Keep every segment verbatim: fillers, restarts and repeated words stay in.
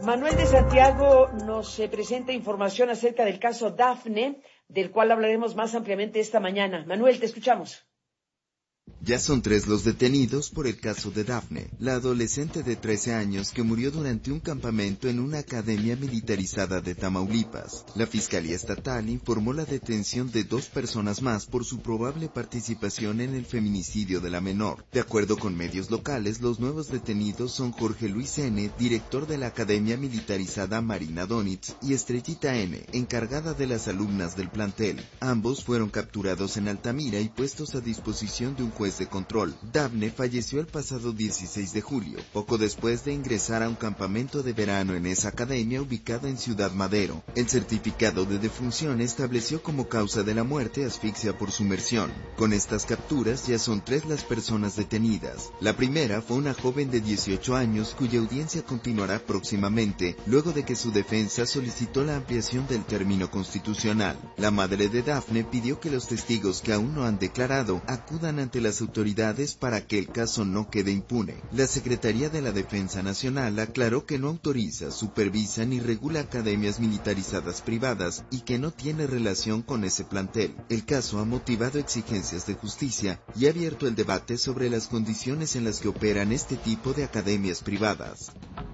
Manuel de Santiago nos eh, presenta información acerca del caso Dafne, del cual hablaremos más ampliamente esta mañana. Manuel, te escuchamos. Ya son tres los detenidos por el caso de Dafne, la adolescente de trece años que murió durante un campamento en una academia militarizada de Tamaulipas. La Fiscalía Estatal informó la detención de dos personas más por su probable participación en el feminicidio de la menor. De acuerdo con medios locales, los nuevos detenidos son Jorge Luis N., director de la Academia Militarizada Marina Donitz, y Estrellita N., encargada de las alumnas del plantel. Ambos fueron capturados en Altamira y puestos a disposición de un juez de control. Dafne falleció el pasado dieciséis de julio, poco después de ingresar a un campamento de verano en esa academia ubicada en Ciudad Madero. El certificado de defunción estableció como causa de la muerte asfixia por sumersión. Con estas capturas ya son tres las personas detenidas. La primera fue una joven de dieciocho años cuya audiencia continuará próximamente, luego de que su defensa solicitó la ampliación del término constitucional. La madre de Dafne pidió que los testigos que aún no han declarado acudan ante las autoridades para que el caso no quede impune. La Secretaría de la Defensa Nacional aclaró que no autoriza, supervisa ni regula academias militarizadas privadas y que no tiene relación con ese plantel. El caso ha motivado exigencias de justicia y ha abierto el debate sobre las condiciones en las que operan este tipo de academias privadas.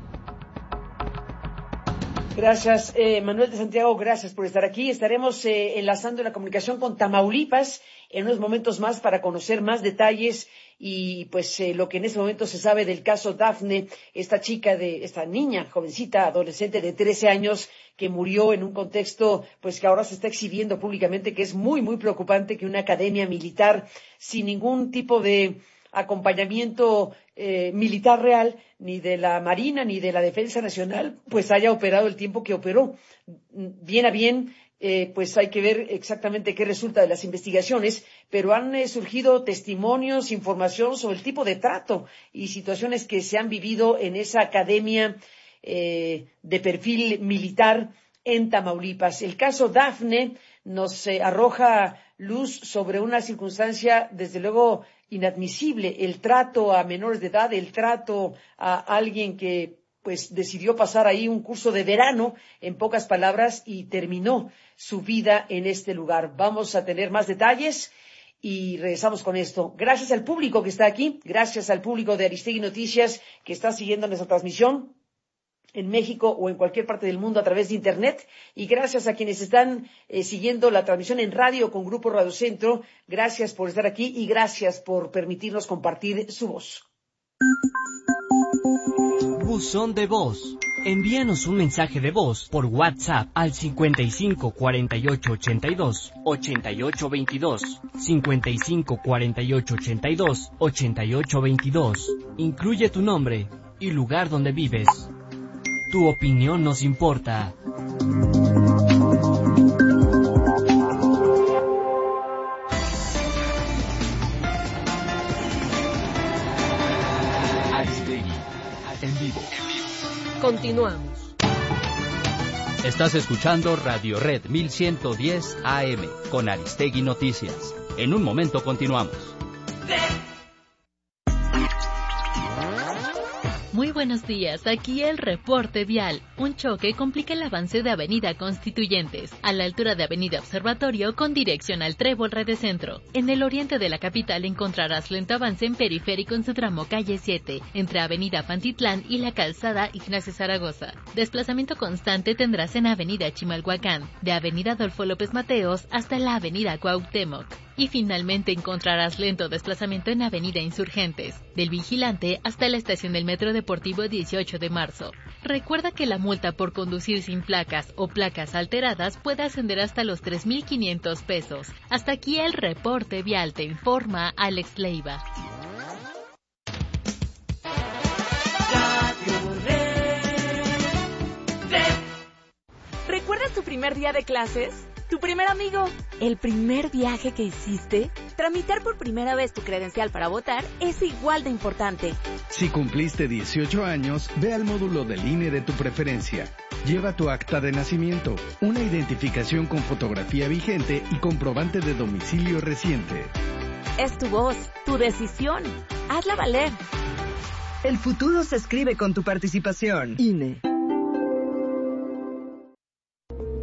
Gracias, eh, Manuel de Santiago, gracias por estar aquí. Estaremos eh, enlazando la comunicación con Tamaulipas en unos momentos más para conocer más detalles y pues eh, lo que en este momento se sabe del caso Dafne, esta chica de, esta niña, jovencita, adolescente de trece años que murió en un contexto pues que ahora se está exhibiendo públicamente, que es muy, muy preocupante que una academia militar sin ningún tipo de acompañamiento eh, militar real, ni de la Marina, ni de la Defensa Nacional, pues haya operado el tiempo que operó. Bien a bien, eh, pues hay que ver exactamente qué resulta de las investigaciones, pero han eh, surgido testimonios, información sobre el tipo de trato y situaciones que se han vivido en esa academia eh, de perfil militar en Tamaulipas. El caso Dafne nos eh, arroja luz sobre una circunstancia, desde luego, inadmisible, el trato a menores de edad, el trato a alguien que pues decidió pasar ahí un curso de verano, en pocas palabras, y terminó su vida en este lugar. Vamos a tener más detalles y regresamos con esto. Gracias al público que está aquí, gracias al público de Aristegui Noticias que está siguiendo nuestra transmisión en México o en cualquier parte del mundo a través de Internet, y gracias a quienes están eh, siguiendo la transmisión en radio con Grupo Radio Centro. Gracias por estar aquí y gracias por permitirnos compartir su voz. Buzón de voz. Envíanos un mensaje de voz por WhatsApp al cincuenta y cinco cuarenta y ocho ochenta y dos ochenta y ocho veintidós, cincuenta y cinco cuarenta y ocho ochenta y dos ochenta y ocho veintidós. Incluye tu nombre y lugar donde vives. Tu opinión nos importa. Aristegui, en vivo. Continuamos. Estás escuchando Radio Red mil ciento diez A M con Aristegui Noticias. En un momento continuamos. Muy buenos días, aquí el reporte vial. Un choque complica el avance de Avenida Constituyentes, a la altura de Avenida Observatorio con dirección al Trébol Redecentro. En el oriente de la capital encontrarás lento avance en Periférico en su tramo calle siete, entre Avenida Pantitlán y la calzada Ignacio Zaragoza. Desplazamiento constante tendrás en Avenida Chimalhuacán, de Avenida Adolfo López Mateos hasta la Avenida Cuauhtémoc. Y finalmente encontrarás lento desplazamiento en Avenida Insurgentes, del Vigilante hasta la estación del Metro Deportivo dieciocho de marzo. Recuerda que la multa por conducir sin placas o placas alteradas puede ascender hasta los tres mil quinientos pesos. Hasta aquí el reporte vial, te informa Alex Leiva. ¿Recuerdas tu primer día de clases? ¿Tu primer amigo? ¿El primer viaje que hiciste? Tramitar por primera vez tu credencial para votar es igual de importante. Si cumpliste dieciocho años, ve al módulo del I N E de tu preferencia. Lleva tu acta de nacimiento, una identificación con fotografía vigente y comprobante de domicilio reciente. Es tu voz, tu decisión. Hazla valer. El futuro se escribe con tu participación. I N E.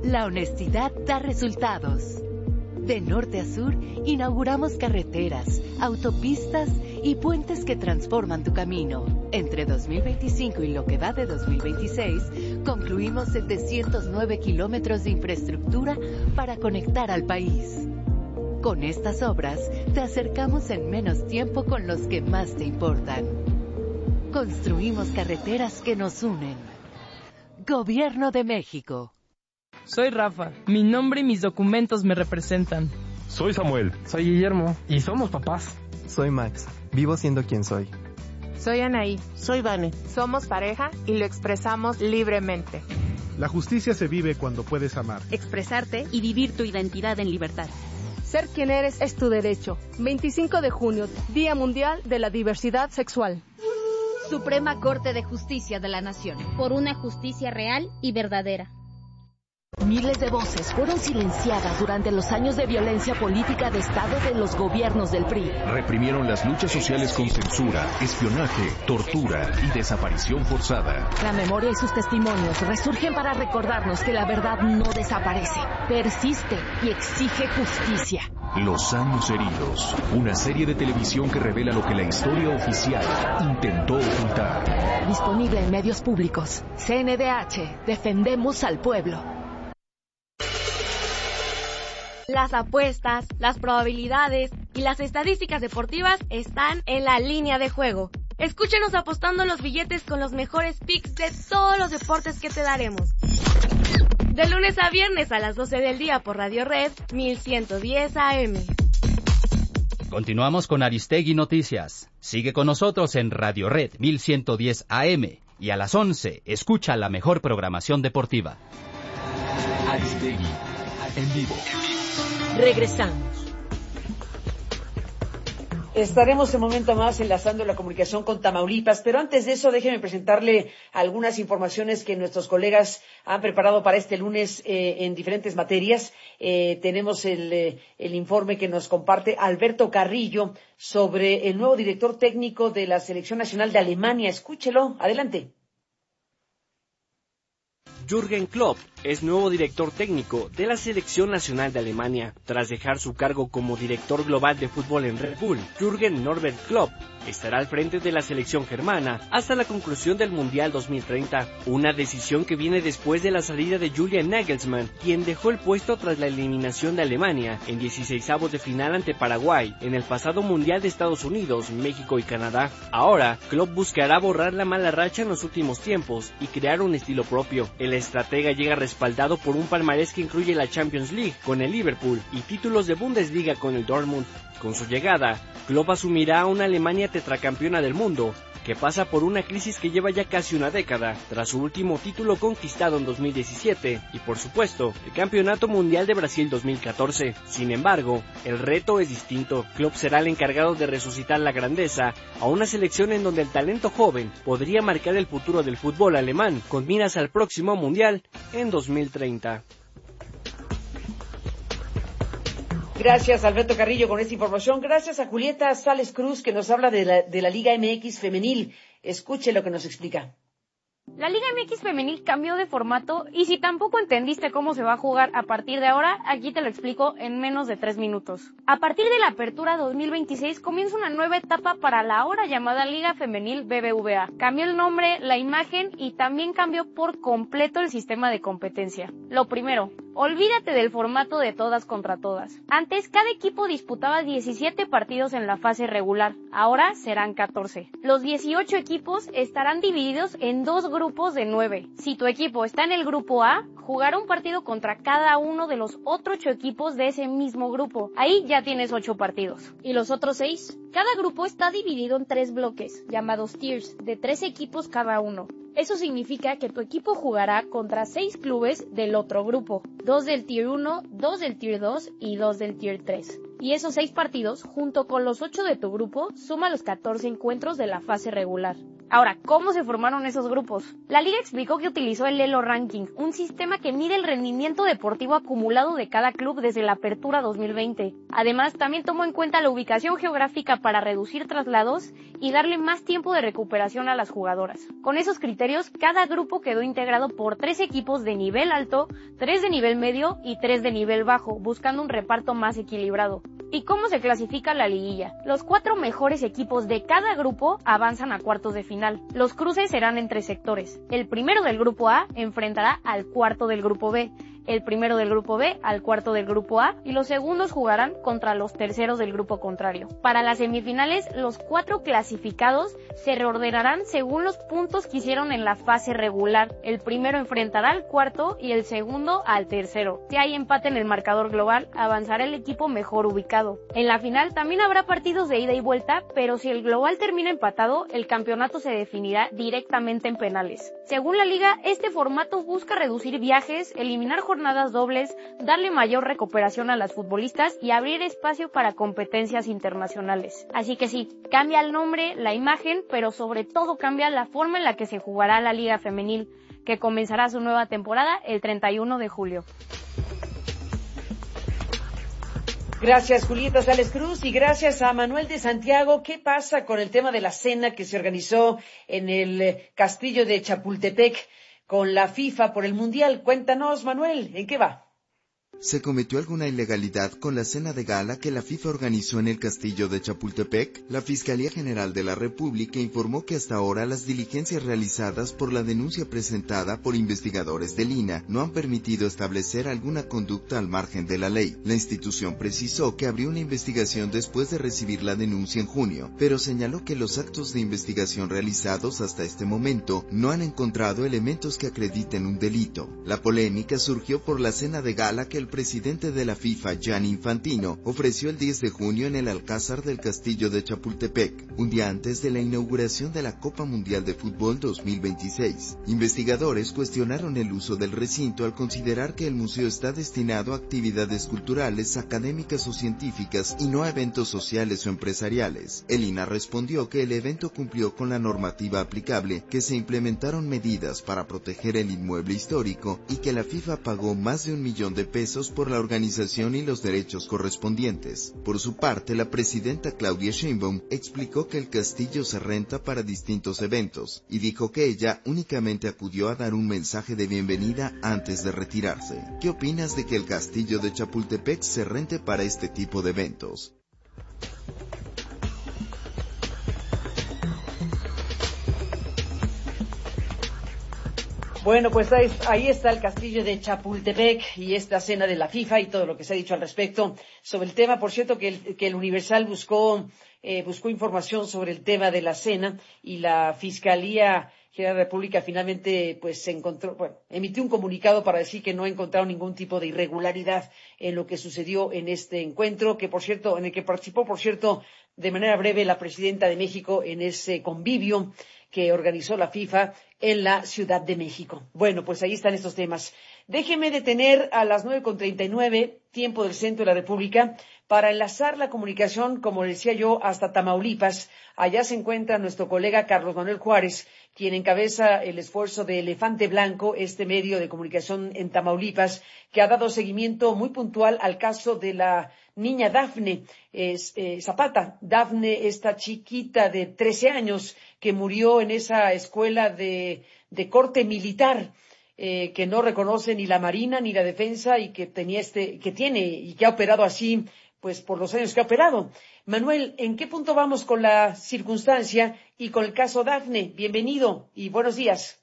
La honestidad da resultados. De norte a sur, inauguramos carreteras, autopistas y puentes que transforman tu camino. Entre dos mil veinticinco y lo que va de dos mil veintiséis, concluimos setecientos nueve kilómetros de infraestructura para conectar al país. Con estas obras, te acercamos en menos tiempo con los que más te importan. Construimos carreteras que nos unen. Gobierno de México. Soy Rafa. Mi nombre y mis documentos me representan. Soy Samuel. Soy Guillermo. Y somos papás. Soy Max. Vivo siendo quien soy. Soy Anaí. Soy Vane. Somos pareja y lo expresamos libremente. La justicia se vive cuando puedes amar, expresarte y vivir tu identidad en libertad. Ser quien eres es tu derecho. veinticinco de junio, Día Mundial de la Diversidad Sexual. Suprema Corte de Justicia de la Nación. Por una justicia real y verdadera. Miles de voces fueron silenciadas durante los años de violencia política de Estado de los gobiernos del P R I. Reprimieron las luchas sociales con censura, espionaje, tortura y desaparición forzada. La memoria y sus testimonios resurgen para recordarnos que la verdad no desaparece, persiste y exige justicia. Los años heridos, una serie de televisión que revela lo que la historia oficial intentó ocultar. Disponible en medios públicos. C N D H, defendemos al pueblo. Las apuestas, las probabilidades y las estadísticas deportivas están en la línea de juego. Escúchenos apostando los billetes con los mejores picks de todos los deportes que te daremos. De lunes a viernes a las doce del día por Radio Red mil ciento diez A M. Continuamos con Aristegui Noticias. Sigue con nosotros en Radio Red mil ciento diez A M y a las once escucha la mejor programación deportiva. Aristegui, en vivo. Regresamos. Estaremos en un momento más enlazando la comunicación con Tamaulipas, pero antes de eso déjeme presentarle algunas informaciones que nuestros colegas han preparado para este lunes eh, en diferentes materias. Eh, tenemos el, eh, el informe que nos comparte Alberto Carrillo sobre el nuevo director técnico de la Selección Nacional de Alemania. Escúchelo, adelante. Jürgen Klopp es nuevo director técnico de la Selección Nacional de Alemania. Tras dejar su cargo como director global de fútbol en Red Bull, Jürgen Norbert Klopp estará al frente de la selección germana hasta la conclusión del Mundial dos mil treinta, una decisión que viene después de la salida de Julian Nagelsmann, quien dejó el puesto tras la eliminación de Alemania en dieciseisavos de final ante Paraguay en el pasado Mundial de Estados Unidos, México y Canadá. Ahora, Klopp buscará borrar la mala racha en los últimos tiempos y crear un estilo propio. El estratega llega respaldado por un palmarés que incluye la Champions League con el Liverpool y títulos de Bundesliga con el Dortmund. Con su llegada, Klopp asumirá a una Alemania tetracampeona del mundo, que pasa por una crisis que lleva ya casi una década, tras su último título conquistado en dos mil diecisiete, y por supuesto, el Campeonato Mundial de Brasil dos mil catorce. Sin embargo, el reto es distinto. Klopp será el encargado de resucitar la grandeza a una selección en donde el talento joven podría marcar el futuro del fútbol alemán, con miras al próximo Mundial en dos mil treinta. Gracias, Alberto Carrillo, con esta información. Gracias a Julieta Sales Cruz, que nos habla de la, de la Liga M X femenil. Escuche lo que nos explica. La Liga M X femenil cambió de formato y si tampoco entendiste cómo se va a jugar a partir de ahora, aquí te lo explico en menos de tres minutos. A partir de la apertura dos mil veintiséis comienza una nueva etapa para la ahora llamada Liga Femenil B B V A. Cambió el nombre, la imagen y también cambió por completo el sistema de competencia. Lo primero, olvídate del formato de todas contra todas. Antes, cada equipo disputaba diecisiete partidos en la fase regular, ahora serán catorce. Los dieciocho equipos estarán divididos en dos grupos grupos de nueve. Si tu equipo está en el grupo A, jugará un partido contra cada uno de los otros ocho equipos de ese mismo grupo. Ahí ya tienes ocho partidos. ¿Y los otros seis? Cada grupo está dividido en tres bloques, llamados tiers, de tres equipos cada uno. Eso significa que tu equipo jugará contra seis clubes del otro grupo, dos del tier uno, dos del tier dos y dos del tier tres. Y esos seis partidos, junto con los ocho de tu grupo, suman los catorce encuentros de la fase regular. Ahora, ¿cómo se formaron esos grupos? La liga explicó que utilizó el Elo Ranking, un sistema que mide el rendimiento deportivo acumulado de cada club desde la apertura dos mil veinte. Además, también tomó en cuenta la ubicación geográfica para reducir traslados y darle más tiempo de recuperación a las jugadoras. Con esos criterios, cada grupo quedó integrado por tres equipos de nivel alto, tres de nivel medio y tres de nivel bajo, buscando un reparto más equilibrado. ¿Y cómo se clasifica la liguilla? Los cuatro mejores equipos de cada grupo avanzan a cuartos de final. Los cruces serán entre sectores. El primero del grupo A enfrentará al cuarto del grupo B, el primero del grupo B al cuarto del grupo A y los segundos jugarán contra los terceros del grupo contrario. Para las semifinales, los cuatro clasificados se reordenarán según los puntos que hicieron en la fase regular. El primero enfrentará al cuarto y el segundo al tercero. Si hay empate en el marcador global, avanzará el equipo mejor ubicado. En la final también habrá partidos de ida y vuelta, pero si el global termina empatado, el campeonato se definirá directamente en penales. Según la liga, este formato busca reducir viajes, eliminar jornadas jornadas dobles, darle mayor recuperación a las futbolistas y abrir espacio para competencias internacionales. Así que sí, cambia el nombre, la imagen, pero sobre todo cambia la forma en la que se jugará la Liga Femenil, que comenzará su nueva temporada el treinta y uno de julio. Gracias, Julieta Sales Cruz, y gracias a Manuel de Santiago. ¿Qué pasa con el tema de la cena que se organizó en el castillo de Chapultepec con la FIFA por el Mundial? Cuéntanos, Manuel, ¿en qué va? ¿Se cometió alguna ilegalidad con la cena de gala que la FIFA organizó en el castillo de Chapultepec? La Fiscalía General de la República informó que hasta ahora las diligencias realizadas por la denuncia presentada por investigadores del I N A no han permitido establecer alguna conducta al margen de la ley. La institución precisó que abrió una investigación después de recibir la denuncia en junio, pero señaló que los actos de investigación realizados hasta este momento no han encontrado elementos que acrediten un delito. La polémica surgió por la cena de gala que el presidente de la FIFA, Gianni Infantino, ofreció el diez de junio en el Alcázar del Castillo de Chapultepec, un día antes de la inauguración de la Copa Mundial de Fútbol dos mil veintiséis. Investigadores cuestionaron el uso del recinto al considerar que el museo está destinado a actividades culturales, académicas o científicas y no a eventos sociales o empresariales. El I N A respondió que el evento cumplió con la normativa aplicable, que se implementaron medidas para proteger el inmueble histórico y que la FIFA pagó más de un millón de pesos por la organización y los derechos correspondientes. Por su parte, la presidenta Claudia Sheinbaum explicó que el castillo se renta para distintos eventos y dijo que ella únicamente acudió a dar un mensaje de bienvenida antes de retirarse. ¿Qué opinas de que el castillo de Chapultepec se rente para este tipo de eventos? Bueno, pues ahí, ahí está el castillo de Chapultepec y esta cena de la FIFA y todo lo que se ha dicho al respecto sobre el tema. Por cierto, que el, que el Universal buscó, eh, buscó información sobre el tema de la cena y la Fiscalía General de la República finalmente pues se encontró, bueno, emitió un comunicado para decir que no ha encontrado ningún tipo de irregularidad en lo que sucedió en este encuentro, que por cierto, en el que participó, por cierto, de manera breve la presidenta de México en ese convivio que organizó la FIFA en la Ciudad de México. Bueno, pues ahí están estos temas. Déjeme detener a las nueve con treinta y nueve, tiempo del centro de la República, para enlazar la comunicación, como decía yo, hasta Tamaulipas. Allá se encuentra nuestro colega Carlos Manuel Juárez, quien encabeza el esfuerzo de Elefante Blanco, este medio de comunicación en Tamaulipas, que ha dado seguimiento muy puntual al caso de la niña Dafne es, eh, Zapata. Dafne, esta chiquita de trece años que murió en esa escuela de, de corte militar, eh, que no reconoce ni la Marina ni la Defensa y que tenía este, que tiene y que ha operado así, pues por los años que ha operado. Manuel, ¿en qué punto vamos con la circunstancia y con el caso Dafne? Bienvenido y buenos días.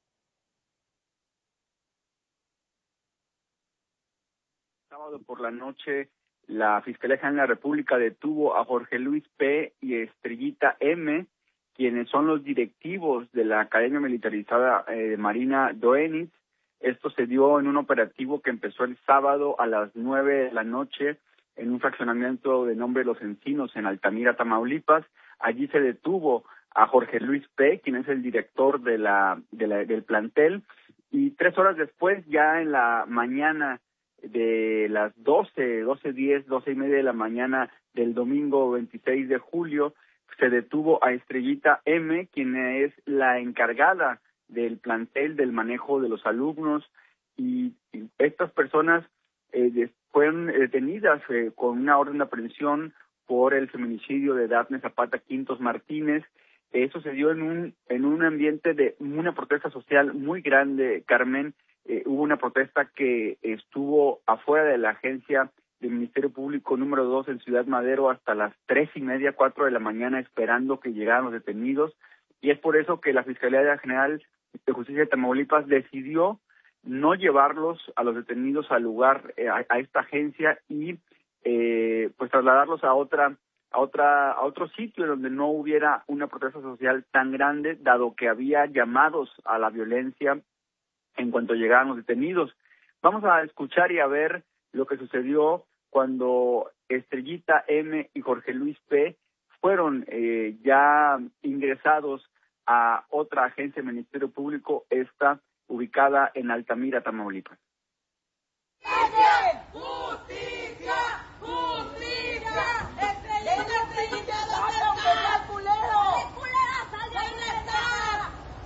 Sábado por la noche, la Fiscalía General de la República detuvo a Jorge Luis P. y Estrellita M., quienes son los directivos de la Academia Militarizada eh, de Marina Doenitz. Esto se dio en un operativo que empezó el sábado a las nueve de la noche en un fraccionamiento de nombre Los Encinos, en Altamira, Tamaulipas. Allí se detuvo a Jorge Luis P., quien es el director de la, de la del plantel, y tres horas después, ya en la mañana de las doce, doce diez, doce y media de la mañana del domingo veintiséis de julio, se detuvo a Estrellita M, quien es la encargada del plantel del manejo de los alumnos, y, y estas personas eh, de, fueron detenidas eh, con una orden de aprehensión por el feminicidio de Dafne Zapata Quintos Martínez. Eso se dio en un en un ambiente de una protesta social muy grande, Carmen. Eh, hubo una protesta que estuvo afuera de la agencia del Ministerio Público número dos en Ciudad Madero hasta las tres y media, cuatro de la mañana, esperando que llegaran los detenidos, y es por eso que la Fiscalía General de Justicia de Tamaulipas decidió no llevarlos a los detenidos al lugar, eh, a, a esta agencia, y eh, pues trasladarlos a otra a otra a otro sitio donde no hubiera una protesta social tan grande, dado que había llamados a la violencia en cuanto llegaran los detenidos. Vamos a escuchar y a ver lo que sucedió cuando Estrellita M y Jorge Luis P fueron eh, ya ingresados a otra agencia del Ministerio Público, esta ubicada en Altamira, Tamaulipas. ¡Justicia! ¡Justicia! ¡Justicia! ¡Estrellita, Estrellita, dónde está! ¡El culero! ¡El culero, sal de ahí! ¿Dónde está?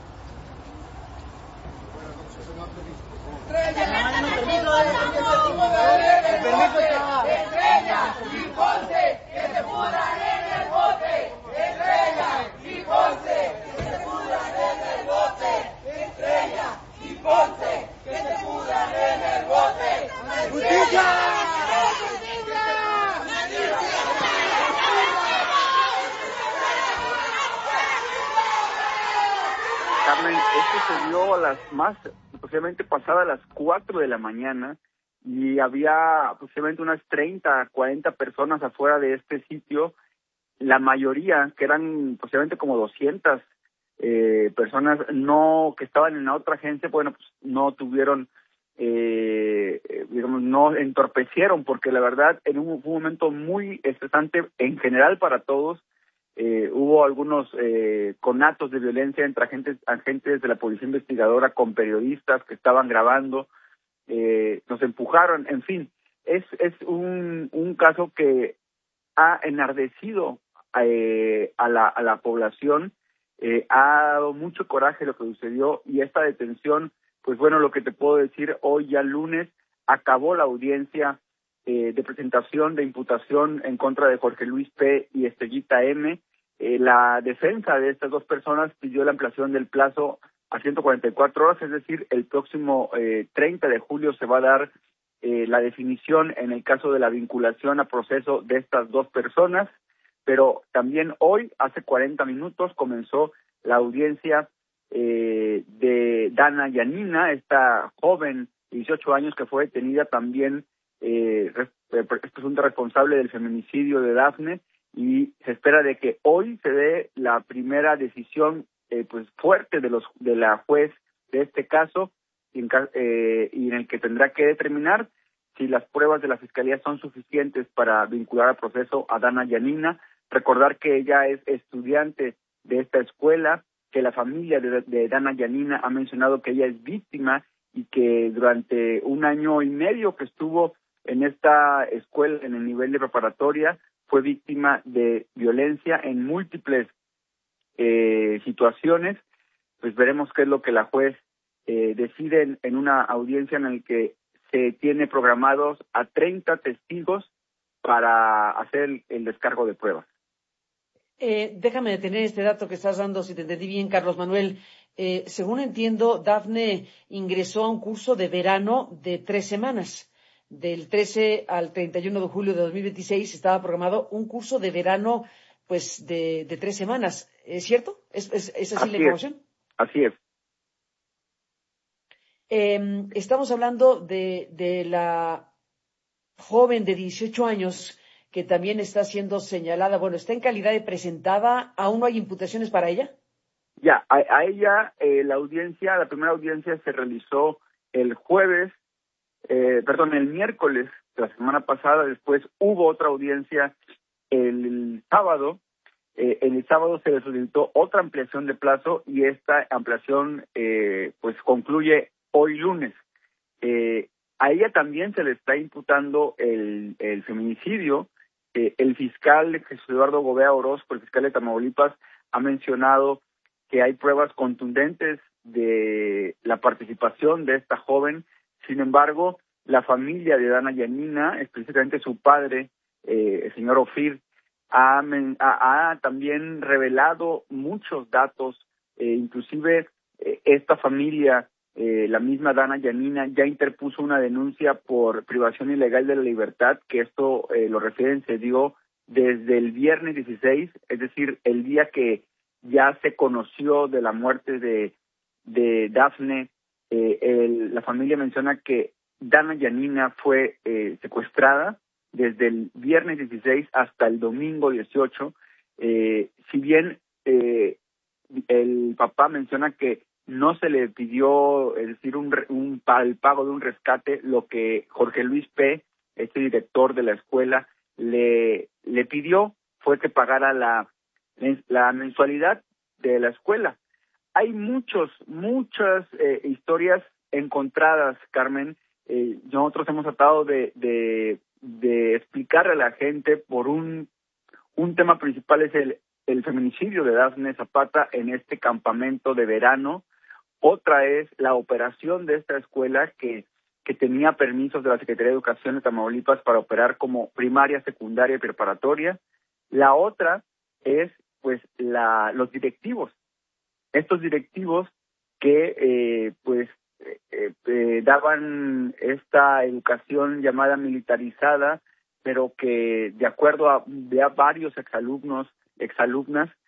Estrella y Ponce, que se pudran en el bote. Estrella y Ponce, que se pudran en el bote. Estrella y Ponce, que se pudran en el bote. ¡Justicia! Carmen, esto se dio a las más, posiblemente pasadas las cuatro de la mañana, y había posiblemente unas treinta, cuarenta personas afuera de este sitio, la mayoría, que eran posiblemente como doscientas eh, personas no que estaban en la otra agencia, bueno, pues no tuvieron, eh, digamos, no entorpecieron, porque la verdad en un, fue un momento muy estresante en general para todos. Eh, hubo algunos eh, conatos de violencia entre agentes agentes de la policía investigadora con periodistas que estaban grabando, eh, nos empujaron, en fin, es es un, un caso que ha enardecido eh, a la a la población, eh, ha dado mucho coraje lo que sucedió, y esta detención, pues bueno, lo que te puedo decir, hoy ya lunes acabó la audiencia Eh, de presentación de imputación en contra de Jorge Luis P. y Estrellita M. Eh, la defensa de estas dos personas pidió la ampliación del plazo a ciento cuarenta y cuatro horas, es decir, el próximo eh, treinta de julio se va a dar eh, la definición en el caso de la vinculación a proceso de estas dos personas, pero también hoy, hace cuarenta minutos, comenzó la audiencia eh, de Dana Yanina, esta joven de dieciocho años que fue detenida también, Eh, es presunta responsable del feminicidio de Dafne, y se espera de que hoy se dé la primera decisión eh, pues fuerte de los de la juez de este caso, y en, eh, y en el que tendrá que determinar si las pruebas de la fiscalía son suficientes para vincular al proceso a Dana Yanina. Recordar que ella es estudiante de esta escuela, que la familia de, de Dana Yanina ha mencionado que ella es víctima y que durante un año y medio que estuvo en esta escuela, en el nivel de preparatoria, fue víctima de violencia en múltiples eh, situaciones. Pues veremos qué es lo que la juez eh, decide en, en una audiencia en la que se tiene programados a treinta testigos para hacer el, el descargo de pruebas. Eh, déjame detener este dato que estás dando, si te entendí bien, Carlos Manuel. Eh, según entiendo, Dafne ingresó a un curso de verano de tres semanas. Del trece al treinta y uno de julio de dos mil veintiséis estaba programado un curso de verano, pues, de, de tres semanas. ¿Es cierto? ¿Es, es, es así, así la información? Es. Así es. Eh, estamos hablando de, de la joven de dieciocho años que también está siendo señalada. Bueno, ¿está en calidad de presentada? ¿Aún no hay imputaciones para ella? Ya, a, a ella eh, la audiencia, la primera audiencia se realizó el jueves, eh, perdón, el miércoles de la semana pasada. Después hubo otra audiencia el, el sábado. Eh, en el sábado se le solicitó otra ampliación de plazo, y esta ampliación eh, pues concluye hoy lunes. Eh, a ella también se le está imputando el, el feminicidio. Eh, el fiscal Jesús Eduardo Gobea Orozco, el fiscal de Tamaulipas, ha mencionado que hay pruebas contundentes de la participación de esta joven. Sin embargo, la familia de Dana Yanina, específicamente su padre, eh, el señor Ofir, ha, ha, ha también revelado muchos datos, eh, inclusive eh, esta familia, eh, la misma Dana Yanina, ya interpuso una denuncia por privación ilegal de la libertad, que esto eh, lo refieren, se dio desde el viernes dieciséis, es decir, el día que ya se conoció de la muerte de, de Dafne. Eh, el, la familia menciona que Dana Yanina fue eh, secuestrada desde el viernes dieciséis hasta el domingo dieciocho. Eh, si bien eh, el papá menciona que no se le pidió, es decir, un, un el pago de un rescate, lo que Jorge Luis P., este director de la escuela, le, le pidió fue que pagara la, la mensualidad de la escuela. Hay muchos, muchas eh, historias encontradas, Carmen. Eh, nosotros hemos tratado de, de, de explicarle a la gente por un, un tema principal es el, el feminicidio de Dafne Zapata en este campamento de verano. Otra es la operación de esta escuela que, que tenía permisos de la Secretaría de Educación de Tamaulipas para operar como primaria, secundaria y preparatoria. La otra es pues la, los directivos. Estos directivos que eh, pues eh, eh, daban esta educación llamada militarizada, pero que de acuerdo a, de a varios exalumnos, exalumnas,